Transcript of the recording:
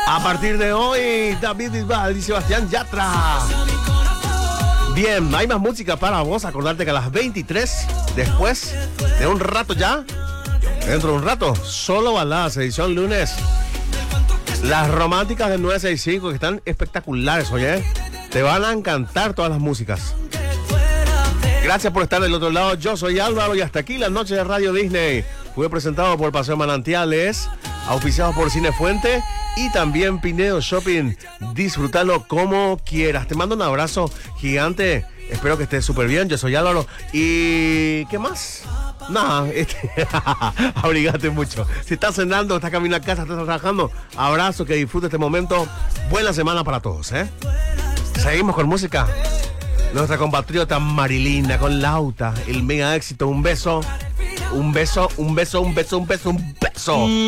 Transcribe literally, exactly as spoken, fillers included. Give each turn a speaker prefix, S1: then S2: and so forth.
S1: A partir de hoy, David Bisbal y Sebastián Yatra. Bien, hay más música para vos. Acordarte que a las veintitrés, después de un rato ya, dentro de un rato, solo baladas, edición lunes. Las románticas del nueve sesenta y cinco que están espectaculares, oye. Te van a encantar todas las músicas. Gracias por estar del otro lado. Yo soy Álvaro y hasta aquí la noche de Radio Disney. Fue presentado por Paseo Manantiales, auspiciado por Cinefuente y también Pinedo Shopping. Disfrútalo como quieras. Te mando un abrazo gigante. Espero que estés súper bien. Yo soy Álvaro. ¿Y qué más? Nada, este, abrigate mucho. Si estás cenando, estás caminando a casa, estás trabajando, abrazo, que disfrutes este momento. Buena semana para todos, ¿eh? Seguimos con música. Nuestra compatriota Marilina con Lauta, el mega éxito. Un beso, un beso, un beso, un beso, un beso, un beso.